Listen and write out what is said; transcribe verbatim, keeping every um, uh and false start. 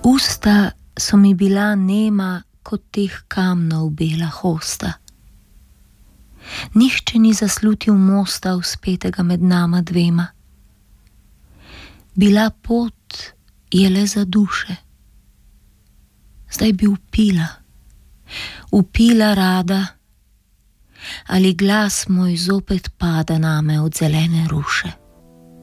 Usta so mi bila nema kot teh kamnov bela hosta. Nihče ni zaslutil mosta uspetega med nama dvema. Bila pot je le za duše. Zdaj bi upila, upila rada, ali glas moj zopet pada name od zelene ruše.